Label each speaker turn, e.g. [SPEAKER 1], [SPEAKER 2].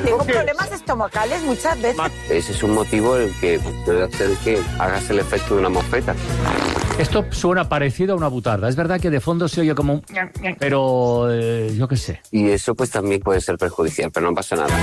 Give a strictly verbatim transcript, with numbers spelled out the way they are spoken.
[SPEAKER 1] tengo problemas estomacales muchas veces.
[SPEAKER 2] Ese es un motivo el que puede hacer que hagas el efecto de una mofeta.
[SPEAKER 3] Esto suena parecido a una butarda. Es verdad que de fondo se oye como un... Pero eh, yo qué sé.
[SPEAKER 2] Y eso pues también puede ser perjudicial, pero no pasa nada.